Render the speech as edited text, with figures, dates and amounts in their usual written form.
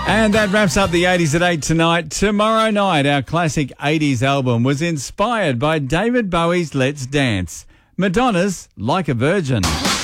And that wraps up the 80s at 8 tonight. Tomorrow night, our classic 80s album was inspired by David Bowie's Let's Dance, Madonna's Like a Virgin.